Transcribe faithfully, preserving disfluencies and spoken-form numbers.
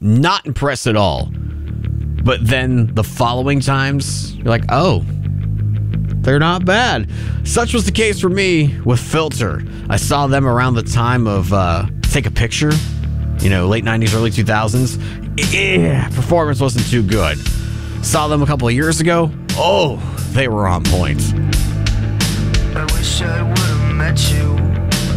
not impressed at all. But then the following times, you're like, oh, they're not bad. Such was the case for me with Filter. I saw them around the time of uh, Take a Picture, you know, late nineties, early two thousands. Yeah, performance wasn't too good. Saw them a couple of years ago. Oh, they were on point. I wish I would have met you